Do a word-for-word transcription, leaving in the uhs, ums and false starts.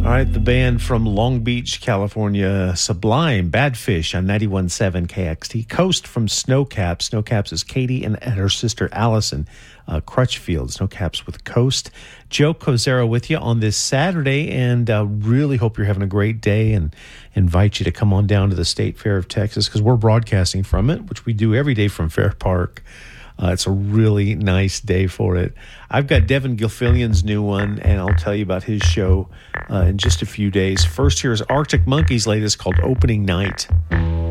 All right, the band from Long Beach, California, Sublime, Badfish on ninety-one point seven K X T. Coast from Snowcaps. Snowcaps is Katie and, and her sister Allison uh, Crutchfield. Snowcaps with Coast. Joe Cozera with you on this Saturday, and uh, really hope you're having a great day and invite you to come on down to the State Fair of Texas because we're broadcasting from it, which we do every day from Fair Park. Uh, it's a really nice day for it. I've got Devin Gilfillian's new one, and I'll tell you about his show uh, in just a few days. First, here's Arctic Monkeys' latest called Opening Night.